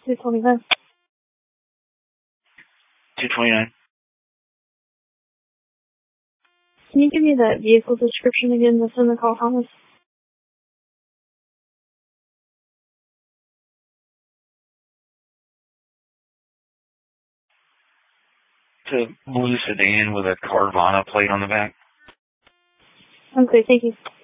229. 229. Can you give me that vehicle description again that's in the call promise? It's a blue sedan with a Carvana plate on the back. Okay, thank you.